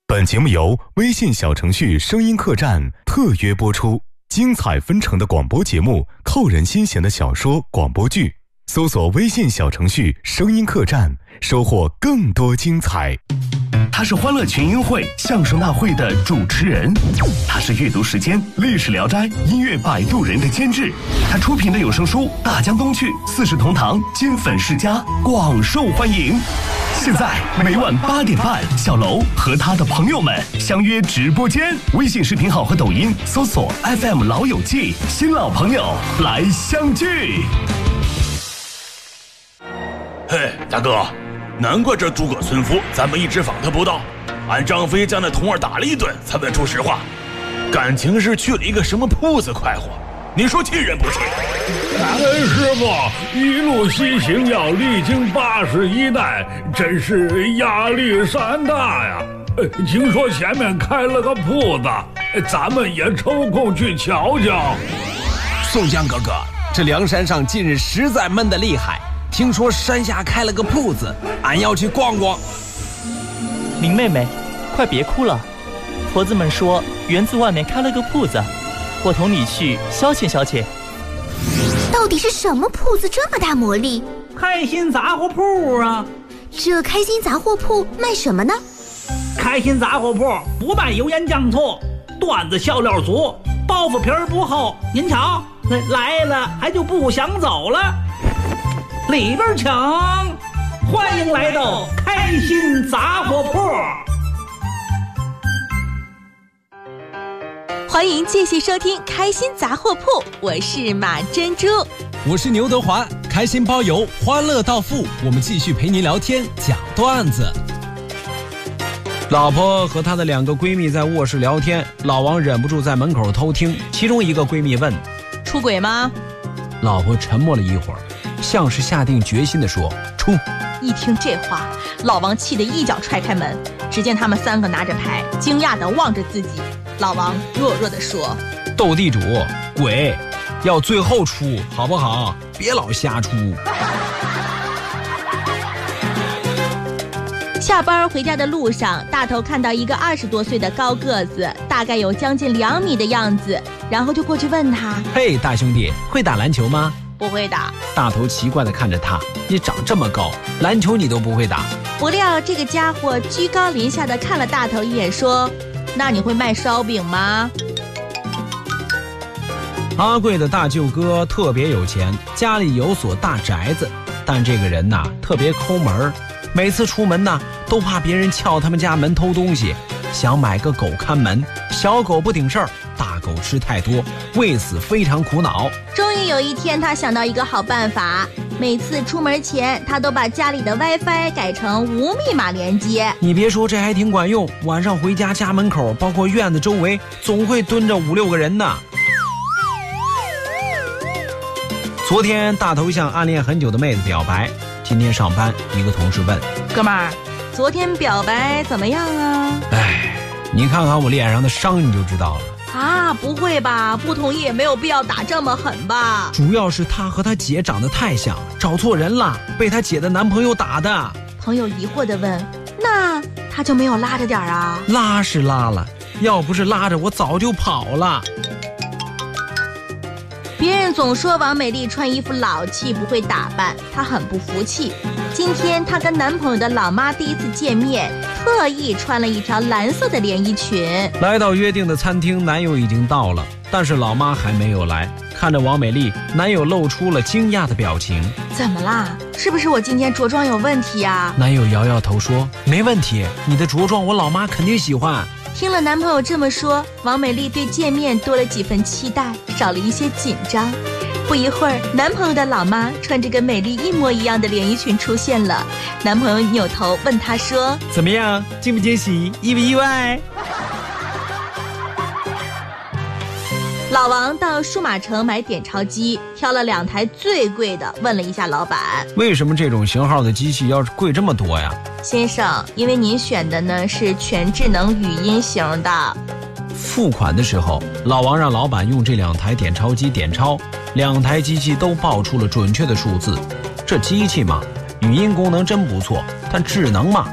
本节目由微信小程序声音客栈特约播出，精彩纷呈的广播节目，扣人心弦的小说广播剧，搜索微信小程序声音客栈，收获更多精彩。 他是欢乐群英会相声大会的主持人，他是阅读时间历史聊斋音乐摆渡人的监制，他出品的有声书大江东去四世同堂金粉世家广受欢迎。现在每晚8点半，小楼和他的朋友们相约直播间，微信视频号和抖音搜索 FM 老友记，新老朋友来相聚。 嘿，大哥，难怪这诸葛村夫咱们一直访他不到，俺张飞将那童儿打了一顿才问出实话，感情是去了一个什么铺子快活，你说气人不气？ 师傅一路西行要历经81代，真是压力山大呀。听说前面开了个铺子，咱们也抽空去瞧瞧。 宋江哥哥，这梁山上近日实在闷得厉害，听说山下开了个铺子，俺要去逛逛。 林妹妹，快别哭了，婆子们说园子外面开了个铺子，我同你去消遣消遣。 到底是什么铺子这么大魔力？ 开心杂货铺啊！ 这开心杂货铺卖什么呢？ 开心杂货铺不卖油盐酱醋，段子笑料足，包袱皮儿不厚。您瞧，来了还就不想走了。里边请，欢迎来到开心杂货铺。 欢迎继续收听开心杂货铺，我是马珍珠， 我是牛德华，开心包邮，欢乐到付，我们继续陪您聊天讲段子。老婆和她的2个闺蜜在卧室聊天，老王忍不住在门口偷听，其中一个闺蜜问： 出轨吗？ 老婆沉默了一会儿，像是下定决心地说：出。 一听这话，老王气得一脚踹开门，只见他们3个拿着牌，惊讶地望着自己。老王弱弱地说： 斗地主，鬼，要最后出好不好？别老瞎出。 下班回家的路上，大头看到一个20多岁的高个子，大概有将近2米的样子，然后就过去问他： 嘿，大兄弟，会打篮球吗？ 不会打。 大头奇怪地看着他，你长这么高，篮球你都不会打？ 不料这个家伙居高临下地看了大头一眼，说：那你会卖烧饼吗？ 阿贵的大舅哥特别有钱，家里有所大宅子，但这个人呐特别抠门，每次出门呐都怕别人撬他们家门偷东西，想买个狗看门，小狗不顶事儿，大狗吃太多，为此非常苦恼。 终于有一天，他想到一个好办法，每次出门前他都把家里的 WiFi 改成无密码连接。 你别说，这还挺管用，晚上回家家门口包括院子周围总会蹲着5、6个人呢。昨天大头向暗恋很久的妹子表白，今天上班一个同事问： 哥们儿，昨天表白怎么样啊？ 哎，你看看我脸上的伤你就知道了。 啊，不会吧，不同意也没有必要打这么狠吧？ 主要是他和他姐长得太像，找错人了，被他姐的男朋友打的。 朋友疑惑地问：那他就没有拉着点啊？ 拉是拉了，要不是拉着我早就跑了。 别人总说王美丽穿衣服老气，不会打扮，她很不服气。今天她跟男朋友的老妈第一次见面，特意穿了一条蓝色的连衣裙。 来到约定的餐厅，男友已经到了，但是老妈还没有来。看着王美丽，男友露出了惊讶的表情。 怎么啦？是不是我今天着装有问题啊？ 男友摇摇头说：没问题，你的着装我老妈肯定喜欢。 听了男朋友这么说，王美丽对见面多了几分期待，少了一些紧张。不一会儿，男朋友的老妈穿着跟美丽一模一样的连衣裙出现了。男朋友扭头问她说： 怎么样，惊不惊喜，意不意外？ 老王到数码城买点钞机，挑了2台最贵的，问了一下老板： 为什么这种型号的机器要是贵这么多呀？ 先生，因为您选的呢是全智能语音型的。 付款的时候，老王让老板用这2台点钞机点钞，2台机器都报出了准确的数字。这机器嘛，语音功能真不错，但智能嘛，